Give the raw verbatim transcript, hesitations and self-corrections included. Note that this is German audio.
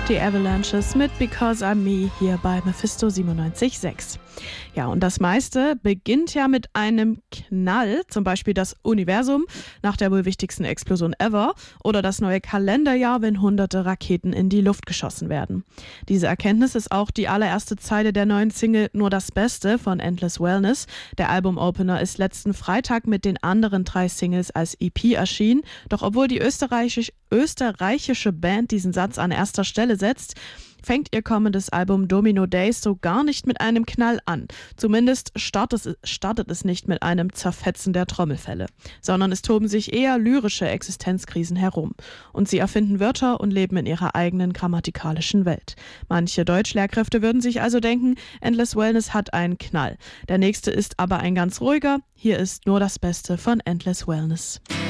Die Avalanches mit Because I'm Me hier bei Mephisto siebenundneunzig Komma sechs. Ja, und das meiste beginnt ja mit einem Knall, zum Beispiel das Universum nach der wohl wichtigsten Explosion ever oder das neue Kalenderjahr, wenn hunderte Raketen in die Luft geschossen werden. Diese Erkenntnis ist auch die allererste Zeile der neuen Single Nur das Beste von Endless Wellness. Der Albumopener ist letzten Freitag mit den anderen drei Singles als E P erschienen, doch obwohl die österreichisch, österreichische Band diesen Satz an erster Stelle setzt, fängt ihr kommendes Album Domino Days so gar nicht mit einem Knall an. Zumindest startet, startet es nicht mit einem Zerfetzen der Trommelfelle, sondern es toben sich eher lyrische Existenzkrisen herum. Und sie erfinden Wörter und leben in ihrer eigenen grammatikalischen Welt. Manche Deutschlehrkräfte würden sich also denken, Endless Wellness hat einen Knall. Der nächste ist aber ein ganz ruhiger. Hier ist Nur das Beste von Endless Wellness.